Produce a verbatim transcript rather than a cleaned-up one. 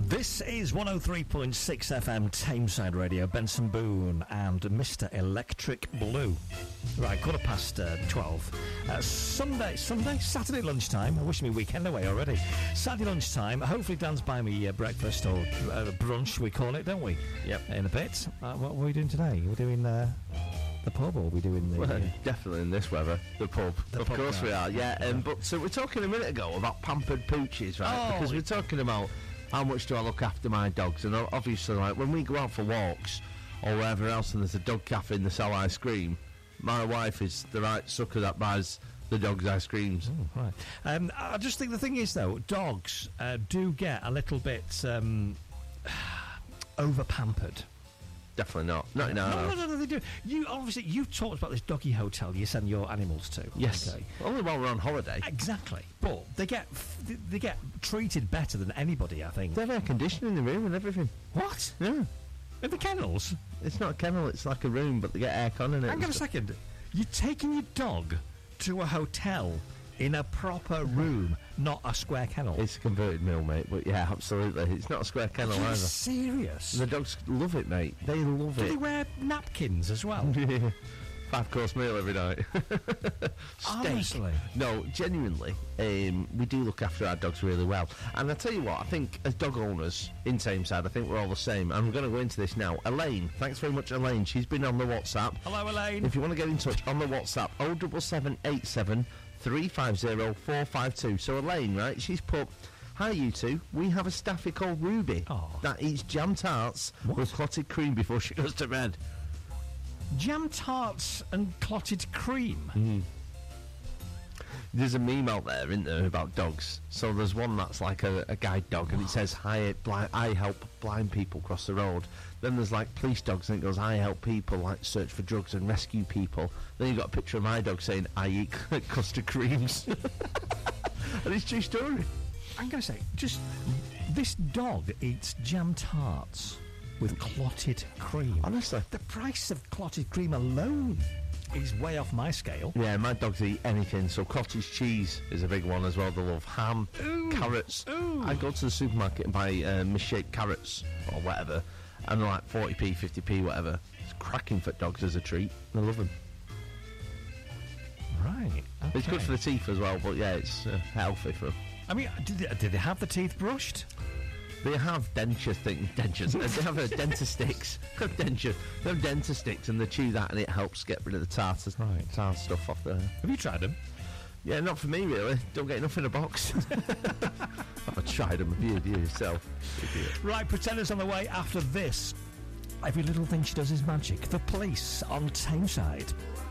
This is one oh three point six F M Tameside Radio, Benson Boone and Mister Electric Blue. Right, quarter past uh, twelve. Uh, Sunday, Sunday, Saturday lunchtime. I wish me weekend away already. Saturday lunchtime. Hopefully Dan's buy me uh, breakfast or uh, brunch, we call it, don't we? Yep. In a bit. Uh, what are we doing today? We're doing uh, the pub, or are we doing the... Well, uh, definitely in this weather, the pub. The of pub course guy. we are, yeah. Um, but so we're talking a minute ago about pampered pooches, right? Oh. Because we're talking about how much do I look after my dogs, and obviously, like when we go out for walks or wherever else, and there's a dog cafe and they sell ice cream, my wife is the right sucker that buys the dog's ice creams. Oh, right. Um, I just think the thing is, though, dogs uh, do get a little bit um, over-pampered. Definitely not. Not in our No, no, house. no, no, they do. You obviously you've talked about this doggy hotel you send your animals to. Yes. Okay. Only while we're on holiday. Exactly. But they get they get treated better than anybody, I think. They have air conditioning in the room and everything. What? Yeah. In the kennels? It's not a kennel, it's like a room, but they get air con in it. Hang on a second. You're taking your dog to a hotel in a proper room, not a square kennel. It's a converted mill, mate, but yeah, absolutely. It's not a square kennel Are you either. serious? The dogs love it, mate. They love Do it. they wear napkins as well? Five course meal every night. Honestly. No, genuinely, um, we do look after our dogs really well. And I tell you what, I think as dog owners in Tameside, I think we're all the same. And we're going to go into this now. Elaine, thanks very much, Elaine. She's been on the WhatsApp. Hello, Elaine. If you want to get in touch on the WhatsApp, oh seven seven eight seven three five zero four five two. So Elaine, right, she's put, hi you two, we have a staffy called Ruby Oh. that eats jam tarts What? with clotted cream before she goes to bed. Jam tarts and clotted cream. Mm. There's a meme out there, isn't there, about dogs. So there's one that's like a, a guide dog, and it says, "Hi, bli- I help blind people cross the road." Then there's like police dogs, and it goes, "I help people like search for drugs and rescue people." Then you got a picture of my dog saying, "I eat custard creams," and it's true story. I'm going to say, just this dog eats jam tarts with clotted cream. Honestly. The price of clotted cream alone is way off my scale. Yeah, my dogs eat anything. So cottage cheese is a big one as well. They love ham, Ooh. carrots. Ooh. I go to the supermarket and buy uh, misshaped carrots or whatever, and they're like forty p, fifty p, whatever. It's cracking for dogs as a treat. They love them. Right. Okay. It's good for the teeth as well, but yeah, it's uh, healthy for them. I mean, did they, did they have the teeth brushed? They have denture thing, dentures. They have uh, dentist sticks. denture. They have dentist sticks, and they chew that, and it helps get rid of the tartar, Right. tartar stuff off there. Have you tried them? Yeah, not for me really. Don't get enough in a box. I've tried them. Have you, do you yourself? Idiot. Right, Pretenders on the way after this. Every little thing she does is magic. The Police on Tameside.